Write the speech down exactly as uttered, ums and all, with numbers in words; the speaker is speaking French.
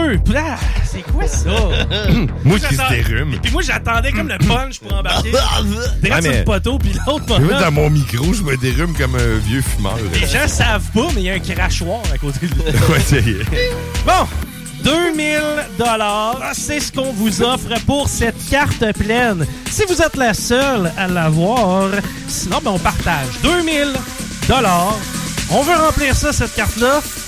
deux. Ah, c'est quoi ça? Moi qui se dérume. Puis moi, j'attendais comme le punch pour embarquer. Direct Ah, sur mais- le poteau, puis l'autre Moi, moment. dans mon micro, je me dérume comme un vieux fumeur. Les gens savent pas, mais il y a un crachoir à côté de lui. Ouais, c'est... Bon, deux mille dollars, c'est ce qu'on vous offre pour cette carte pleine. Si vous êtes la seule à l'avoir, sinon, ben on partage. deux mille dollars. On veut remplir ça, cette carte-là.